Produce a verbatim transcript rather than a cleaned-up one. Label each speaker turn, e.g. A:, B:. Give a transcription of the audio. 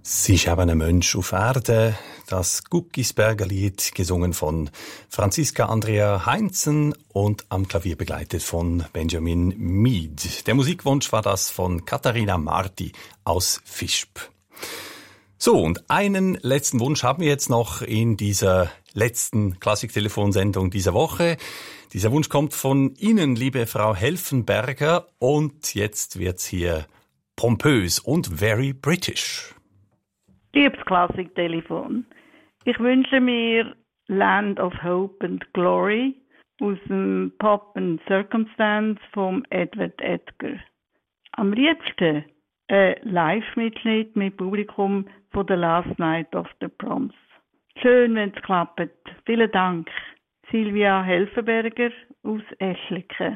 A: Sie ist eben ein Mensch auf Erde. Das Guckisberger Lied, gesungen von Franziska Andrea Heinzen und am Klavier begleitet von Benjamin Mead. Der Musikwunsch war das von Katharina Marti aus Visp. So, und einen letzten Wunsch haben wir jetzt noch in dieser letzten Klassik-Telefonsendung dieser Woche. Dieser Wunsch kommt von Ihnen, liebe Frau Helfenberger, und jetzt wird's hier pompös und very British.
B: Liebes Klassik-Telefon, ich wünsche mir Land of Hope and Glory aus dem Pop and Circumstance von Edward Edgar. Am liebsten ein Live-Mitschnitt mit Publikum von The Last Night of the Proms. Schön, wenn es klappt. Vielen Dank. Silvia Helfenberger aus Eschliken.